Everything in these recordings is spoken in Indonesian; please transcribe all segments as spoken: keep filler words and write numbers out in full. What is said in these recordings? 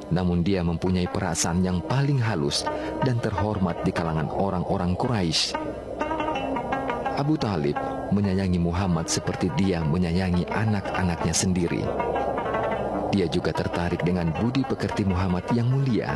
namun dia mempunyai perasaan yang paling halus dan terhormat di kalangan orang-orang Quraisy. Abu Talib menyayangi Muhammad seperti dia menyayangi anak-anaknya sendiri. Dia juga tertarik dengan budi pekerti Muhammad yang mulia.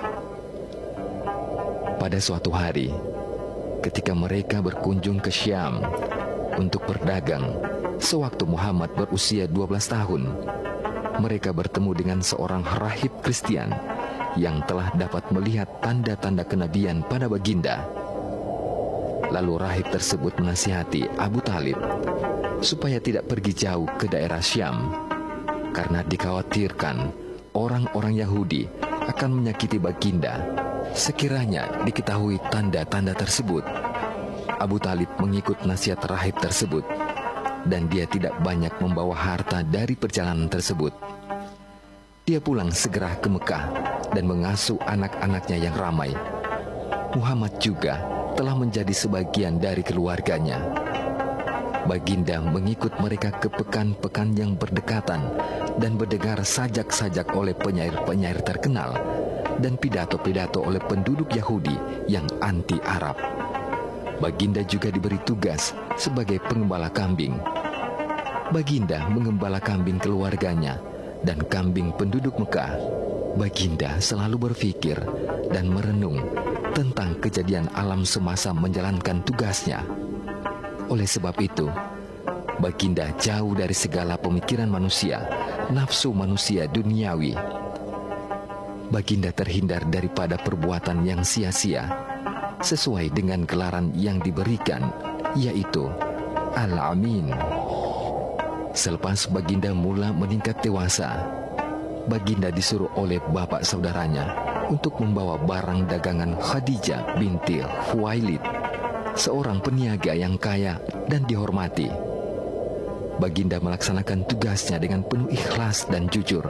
Pada suatu hari, ketika mereka berkunjung ke Syam untuk berdagang, sewaktu Muhammad berusia dua belas tahun, mereka bertemu dengan seorang rahib Kristen yang telah dapat melihat tanda-tanda kenabian pada baginda. Lalu rahib tersebut menasihati Abu Talib supaya tidak pergi jauh ke daerah Syam, karena dikhawatirkan orang-orang Yahudi akan menyakiti baginda sekiranya diketahui tanda-tanda tersebut. Abu Talib mengikut nasihat rahib tersebut, dan dia tidak banyak membawa harta dari perjalanan tersebut. Dia pulang segera ke Mekah dan mengasuh anak-anaknya yang ramai. Muhammad juga telah menjadi sebagian dari keluarganya. Baginda mengikut mereka ke pekan-pekan yang berdekatan dan mendengar sajak-sajak oleh penyair-penyair terkenal dan pidato-pidato oleh penduduk Yahudi yang anti-Arab. Baginda juga diberi tugas sebagai pengembala kambing. Baginda mengembala kambing keluarganya dan kambing penduduk Mekah. Baginda selalu berpikir dan merenung tentang kejadian alam semasa menjalankan tugasnya. Oleh sebab itu, baginda jauh dari segala pemikiran manusia, nafsu manusia duniawi. Baginda terhindar daripada perbuatan yang sia-sia, sesuai dengan gelaran yang diberikan, yaitu Al-Amin. Selepas baginda mula meningkat dewasa, baginda disuruh oleh bapak saudaranya untuk membawa barang dagangan Khadijah binti Khuwailid, seorang peniaga yang kaya dan dihormati. Baginda melaksanakan tugasnya dengan penuh ikhlas dan jujur.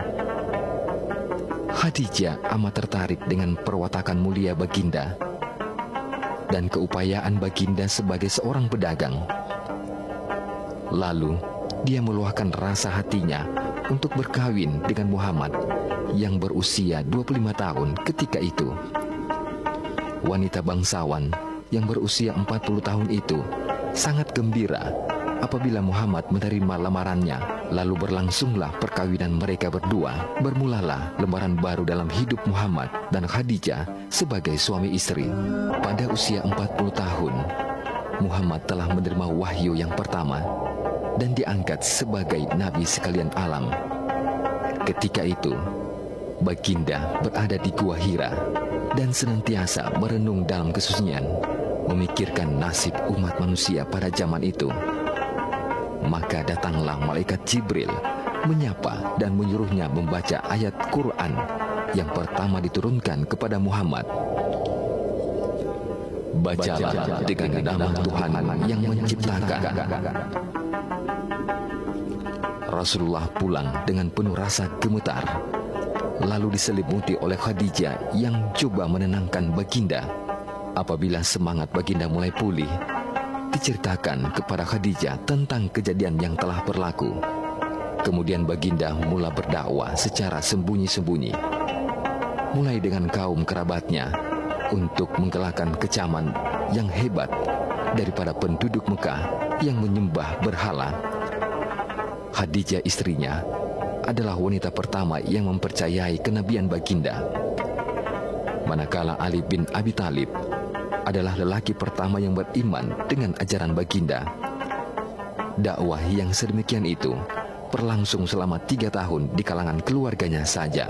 Khadijah amat tertarik dengan perwatakan mulia baginda dan keupayaan baginda sebagai seorang pedagang. Lalu dia meluahkan rasa hatinya untuk berkawin dengan Muhammad yang berusia dua puluh lima tahun ketika itu. Wanita bangsawan yang berusia empat puluh tahun itu sangat gembira apabila Muhammad menerima lamarannya. Lalu berlangsunglah perkawinan mereka berdua. Bermulalah lembaran baru dalam hidup Muhammad dan Khadijah sebagai suami istri. Pada usia empat puluh tahun, Muhammad telah menerima wahyu yang pertama dan diangkat sebagai nabi sekalian alam. Ketika itu, baginda berada di Gua Hira dan senantiasa merenung dalam kesunyian, memikirkan nasib umat manusia pada zaman itu. Maka datanglah malaikat Jibril menyapa dan menyuruhnya membaca ayat Quran yang pertama diturunkan kepada Muhammad. Bacalah dengan nama Tuhan yang menciptakan. Rasulullah pulang dengan penuh rasa gemetar, lalu diselimuti oleh Khadijah yang coba menenangkan baginda. Apabila semangat baginda mulai pulih, diceritakan kepada Khadijah tentang kejadian yang telah berlaku. Kemudian baginda mula berdakwah secara sembunyi-sembunyi, mulai dengan kaum kerabatnya untuk menggelakkan kecaman yang hebat daripada penduduk Mekah yang menyembah berhala. Khadijah istrinya adalah wanita pertama yang mempercayai kenabian baginda, manakala Ali bin Abi Talib adalah lelaki pertama yang beriman dengan ajaran baginda. Dakwah yang sedemikian itu berlangsung selama tiga tahun di kalangan keluarganya saja.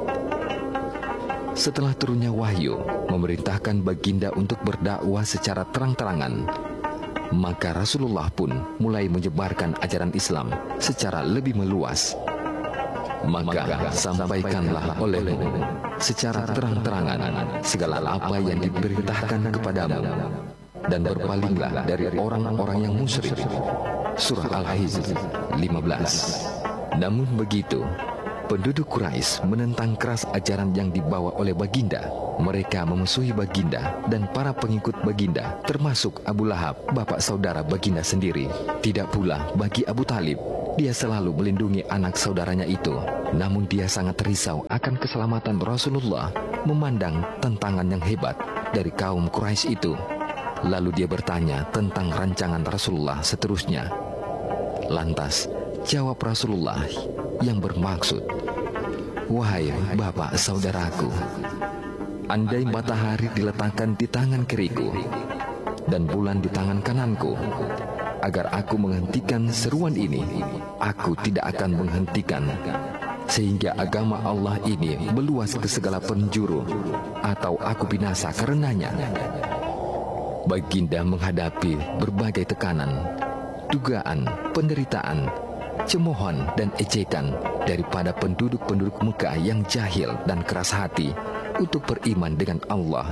Setelah turunnya wahyu memerintahkan baginda untuk berdakwah secara terang-terangan, maka Rasulullah pun mulai menyebarkan ajaran Islam secara lebih meluas. Maka sampaikanlah olehmu secara terang-terangan segala apa yang diperintahkan kepadamu, dan berpalinglah dari orang-orang yang musyrik. Surah Al-Hijr lima belas. Namun begitu, Penduduk Quraisy menentang keras ajaran yang dibawa oleh Baginda. Mereka memusuhi Baginda dan para pengikut Baginda, termasuk Abu Lahab, bapak saudara Baginda sendiri. Tidak pula bagi Abu Talib. Dia selalu melindungi anak saudaranya itu. Namun dia sangat risau akan keselamatan Rasulullah, memandang tantangan yang hebat dari kaum Quraisy itu. Lalu dia bertanya tentang rancangan Rasulullah seterusnya. Lantas jawab Rasulullah yang bermaksud, "Wahai bapak saudaraku, andai matahari diletakkan di tangan kiriku dan bulan di tangan kananku, agar aku menghentikan seruan ini, aku tidak akan menghentikan, sehingga agama Allah ini meluas ke segala penjuru, atau aku binasa karenanya." Baginda menghadapi berbagai tekanan, dugaan, penderitaan, cemoohan dan ejekan daripada penduduk-penduduk Mekah yang jahil dan keras hati untuk beriman dengan Allah.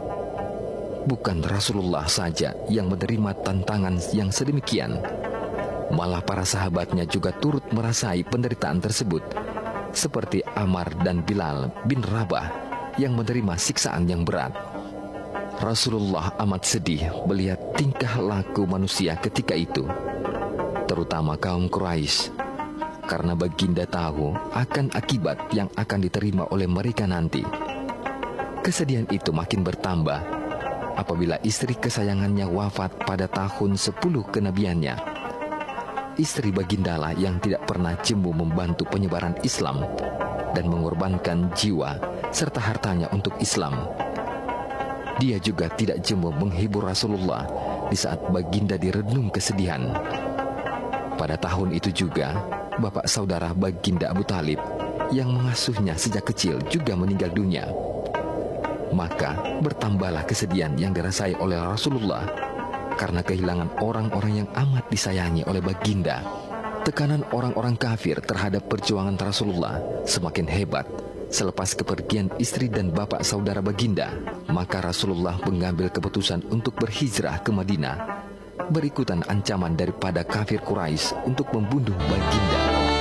Bukan Rasulullah saja yang menerima tantangan yang sedemikian, malah para sahabatnya juga turut merasai penderitaan tersebut, seperti Ammar dan Bilal bin Rabah yang menerima siksaan yang berat. Rasulullah amat sedih melihat tingkah laku manusia ketika itu, terutama kaum Quraisy, karena Baginda tahu akan akibat yang akan diterima oleh mereka nanti. Kesedihan itu makin bertambah apabila istri kesayangannya wafat pada tahun sepuluh kenabiannya. Istri Bagindalah yang tidak pernah jemu membantu penyebaran Islam dan mengorbankan jiwa serta hartanya untuk Islam. Dia juga tidak jemu menghibur Rasulullah di saat Baginda direnung kesedihan. Pada tahun itu juga, bapak saudara Baginda Abu Talib yang mengasuhnya sejak kecil juga meninggal dunia. Maka bertambahlah kesedihan yang dirasai oleh Rasulullah karena kehilangan orang-orang yang amat disayangi oleh Baginda. Tekanan orang-orang kafir terhadap perjuangan Rasulullah semakin hebat selepas kepergian istri dan bapak saudara Baginda. Maka Rasulullah mengambil keputusan untuk berhijrah ke Madinah, berikutan ancaman daripada kafir Quraisy untuk membunuh Baginda.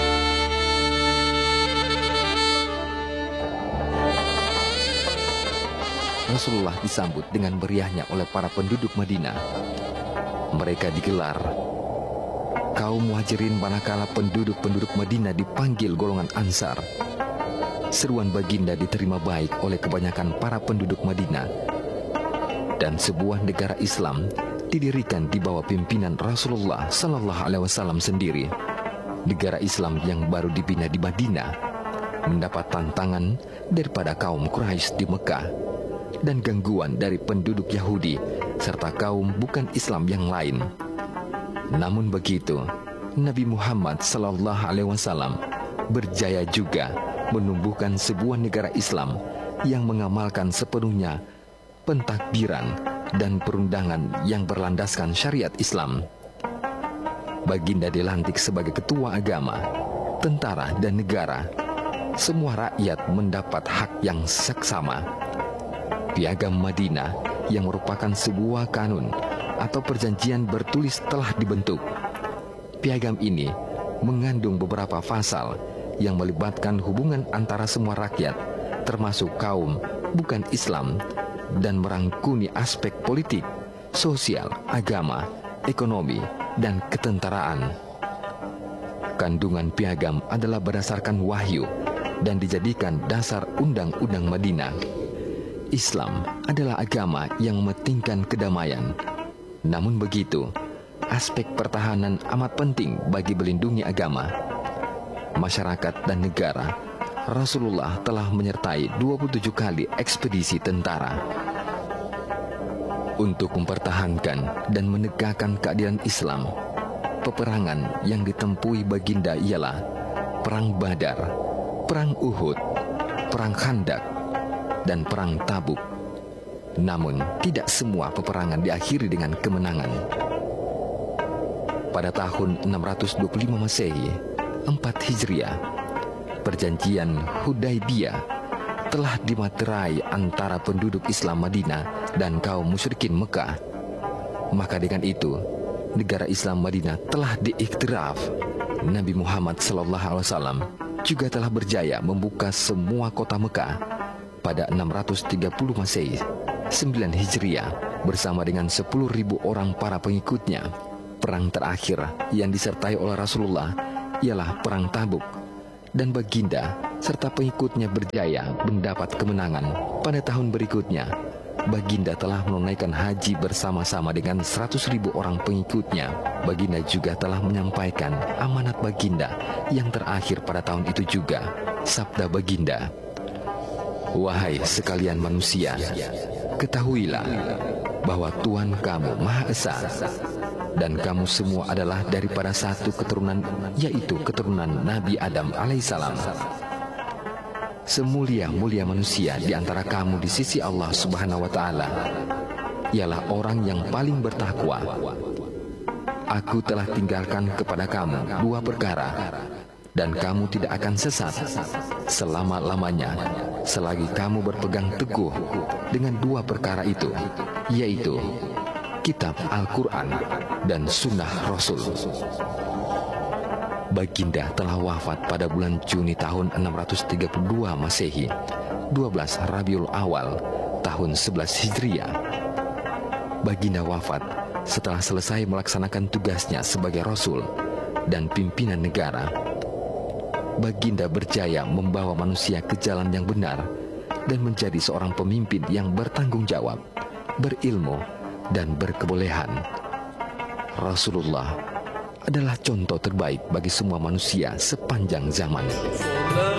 Rasulullah disambut dengan meriahnya oleh para penduduk Madinah. Mereka digelar kaum Muhajirin, manakala penduduk-penduduk Madinah dipanggil golongan Ansar. Seruan Baginda diterima baik oleh kebanyakan para penduduk Madinah, dan sebuah negara Islam didirikan di bawah pimpinan Rasulullah Sallallahu Alaihi Wasallam sendiri. Negara Islam yang baru dibina di Madinah mendapat tantangan daripada kaum Quraisy di Mekah dan gangguan dari penduduk Yahudi serta kaum bukan Islam yang lain. Namun begitu, Nabi Muhammad Sallallahu Alaihi Wasallam berjaya juga menumbuhkan sebuah negara Islam yang mengamalkan sepenuhnya pentakbiran dan perundangan yang berlandaskan syariat Islam. Baginda dilantik sebagai ketua agama, tentara dan negara. Semua rakyat mendapat hak yang seksama. Piagam Madinah yang merupakan sebuah kanun atau perjanjian bertulis telah dibentuk. Piagam ini mengandung beberapa pasal yang melibatkan hubungan antara semua rakyat, termasuk kaum bukan Islam, dan merangkumi aspek politik, sosial, agama, ekonomi, dan ketentaraan. Kandungan piagam adalah berdasarkan wahyu dan dijadikan dasar Undang-Undang Madinah. Islam adalah agama yang mementingkan kedamaian. Namun begitu, aspek pertahanan amat penting bagi melindungi agama, masyarakat dan negara. Rasulullah telah menyertai dua puluh tujuh kali ekspedisi tentara. Untuk mempertahankan dan menegakkan keadilan Islam, peperangan yang ditempuhi Baginda ialah Perang Badar, Perang Uhud, Perang Khandak, dan Perang Tabuk. Namun, tidak semua peperangan diakhiri dengan kemenangan. Pada tahun enam ratus dua puluh lima Masehi, empat Hijriah, perjanjian Hudaibiyah telah dimaterai antara penduduk Islam Madinah dan kaum musyrikin Mekah. Maka dengan itu, negara Islam Madinah telah diiktiraf. Nabi Muhammad Sallallahu Alaihi Wasallam juga telah berjaya membuka semua kota Mekah pada enam ratus tiga puluh Masehi, sembilan Hijriah, bersama dengan sepuluh ribu orang para pengikutnya. Perang terakhir yang disertai oleh Rasulullah ialah Perang Tabuk, dan Baginda serta pengikutnya berjaya mendapat kemenangan. Pada tahun berikutnya, Baginda telah menunaikan haji bersama-sama dengan seratus ribu orang pengikutnya. Baginda juga telah menyampaikan amanat Baginda yang terakhir pada tahun itu juga. Sabda Baginda, "Wahai sekalian manusia, ketahuilah bahwa Tuhan kamu Maha Esa, dan kamu semua adalah daripada satu keturunan, yaitu keturunan Nabi Adam alaihissalam. Semulia-mulia manusia di antara kamu di sisi Allah Subhanahu wa Ta'ala ialah orang yang paling bertakwa. Aku telah tinggalkan kepada kamu dua perkara, dan kamu tidak akan sesat selama-lamanya selagi kamu berpegang teguh dengan dua perkara itu, yaitu Kitab Al-Quran dan Sunnah Rasul." Baginda telah wafat pada bulan Juni tahun enam ratus tiga puluh dua Masehi, dua belas Rabiul Awal tahun sebelas Hijriah. Baginda wafat setelah selesai melaksanakan tugasnya sebagai Rasul dan pimpinan negara. Baginda berjaya membawa manusia ke jalan yang benar dan menjadi seorang pemimpin yang bertanggung jawab, berilmu, dan berkebolehan. Rasulullah adalah contoh terbaik bagi semua manusia sepanjang zaman.